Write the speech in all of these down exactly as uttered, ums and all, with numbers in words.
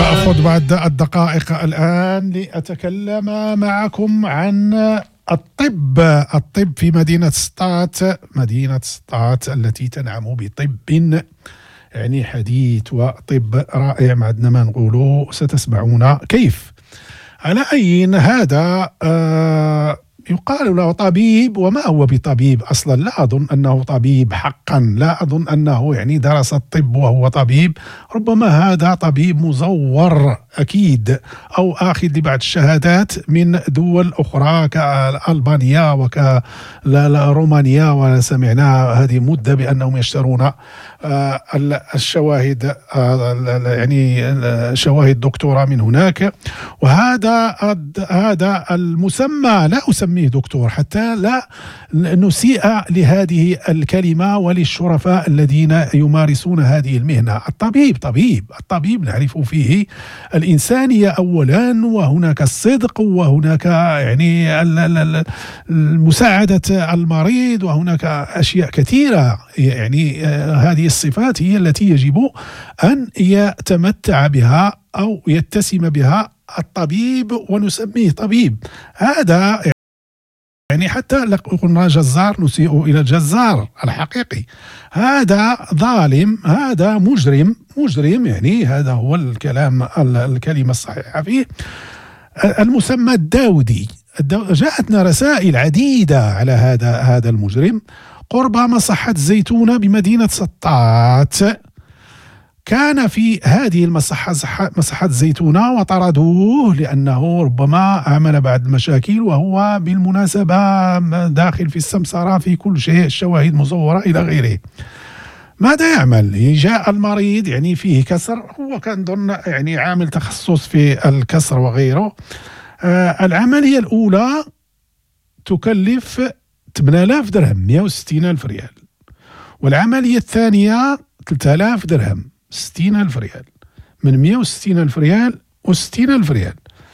سأخذ بعد الدقائق الآن لأتكلم معكم عن الطب الطب في مدينة سطات مدينة سطات التي تنعم بطب يعني حديث وطب رائع. ما عندنا ما نقولوا، ستسمعون كيف. على أي هذا آه يقال له طبيب، وما هو بطبيب أصلا؟ لا أظن أنه طبيب حقا، لا أظن أنه يعني درس الطب وهو طبيب، ربما هذا طبيب مزور أكيد، أو آخذ لبعض الشهادات من دول أخرى كألبانيا وكرومانيا، وسمعنا هذه مدة بأنهم يشترون الشواهد يعني شواهد دكتوراه من هناك. وهذا هذا المسمى لا أسميه دكتور حتى لا نسيء لهذه الكلمة وللشرفاء الذين يمارسون هذه المهنة. الطبيب طبيب الطبيب نعرف فيه الإنسانية أولا، وهناك الصدق، وهناك يعني مساعدة المريض، وهناك أشياء كثيرة. يعني هذه الصفات هي التي يجب أن يتمتع بها أو يتسم بها الطبيب ونسميه طبيب. هذا يعني حتى لو قلنا جزار نسيء إلى الجزار الحقيقي. هذا ظالم، هذا مجرم مجرم يعني هذا هو الكلام الكلمة الصحيحة فيه. المسمى الداودي. جاءتنا رسائل عديدة على هذا هذا المجرم قرب مصحة الزيتونة بمدينة سطات. كان في هذه المصحة مصحة الزيتونة وطردوه لأنه ربما عمل بعض المشاكل، وهو بالمناسبة داخل في السمسرة في كل شيء، الشواهد مزورة إلى غيره. ماذا يعمل؟ جاء المريض يعني فيه كسر، هو كان ضمن يعني عامل تخصص في الكسر وغيره. آه العملية الأولى تكلف ثمانية آلاف درهم، مئة وستين ألف ريال، والعملية الثانية ثلاثة آلاف درهم، ستين ألف ريال، من مئة وستين ألف ريال وستين ألف ريال.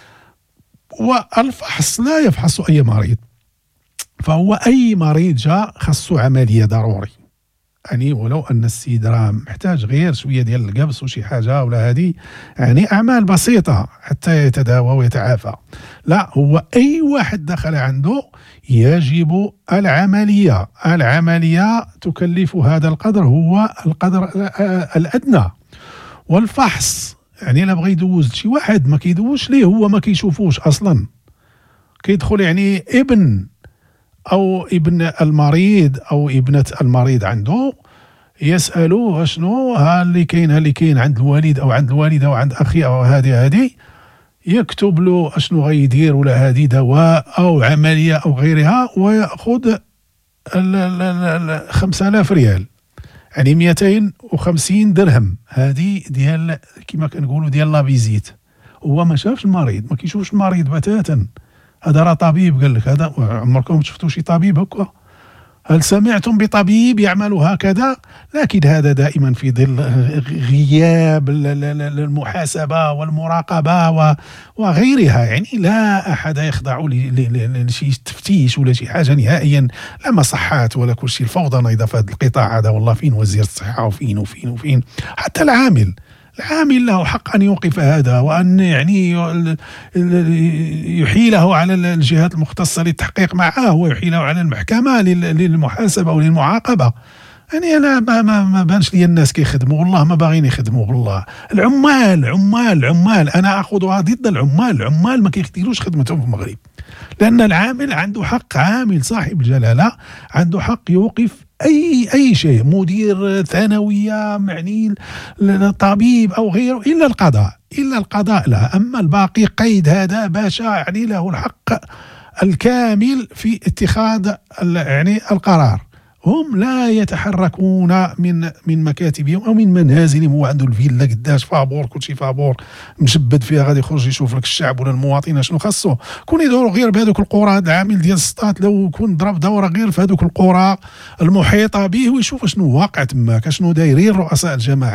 والفحص لا يفحص أي مريض، فهو أي مريض جاء خصو عملية ضروري، يعني ولو أن السيد راه محتاج غير شوية ديال القبص وشي حاجة ولا هذه يعني أعمال بسيطة حتى يتداوى ويتعافى. لا، هو أي واحد دخل عنده يجب العملية. العملية تكلف هذا القدر، هو القدر الأدنى. والفحص يعني لا بغى يدوز شي واحد ما كيدوش ليه، هو ما كيشوفوش أصلا، كيدخل يعني ابن أو ابن المريض أو ابنة المريض عنده، يسألوه شنو ها اللي كاين ها اللي كاين عند الوالد أو عند الوالدة أو عند أخي أو هذه هذه، يكتب له شنو غيدير ولا هذه دواء أو عملية أو غيرها، ويأخذ خمسة آلاف ريال، يعني مئتين وخمسين درهم. هذه ديال كما كنقولوا ديال لا فيزيت. هو ما شافش المريض، ما كيشوفش المريض بتاتا. هذا راه طبيب قال لك. هذا عمركم شفتوا شي طبيب هكا؟ هل سمعتم بطبيب يعمل هكذا؟ لكن هذا دائما في ظل غياب المحاسبة والمراقبة وغيرها. يعني لا أحد يخضع لشي تفتيش ولا شي حاجة نهائيا، لا مصحات ولا كل شيء. الفوضى نايضة في هذا القطاع هذا، والله فين وزير الصحة وفين وفين وفين. حتى العامل العامل له حق أن يوقف هذا، وأن يعني يحيله على الجهات المختصة للتحقيق معه، ويحيله على المحكمة للمحاسبة وللمعاقبة. يعني أنا ما, ما, ما بانش لي الناس كيخدموا، والله ما باغيين يخدموا. والله العمال عمال عمال أنا أخذها ضد العمال. العمال ما كيديروش خدمتهم في المغرب، لأن العامل عنده حق، عامل صاحب الجلالة عنده حق يوقف أي أي شيء، مدير ثانوية معني طبيب أو غيره، إلا القضاء إلا القضاء لا. أما الباقي قيد هذا باشا يعني له الحق الكامل في اتخاذ يعني القرار. هم لا يتحركون من من مكاتبهم او من منازلهم. هو عنده الفيلا قداش فابور، كل شيء فابور مشبد فيها، غادي يخرج يشوف لك الشعب ولا المواطن شنو خاصو. كون يدوروا غير بهذوك القرى. هذا العامل ديال سطات لو كون ضرب دوره غير في هذوك القرى المحيطه به ويشوف شنو واقع تماك، شنو دايرين رؤساء الجماعات.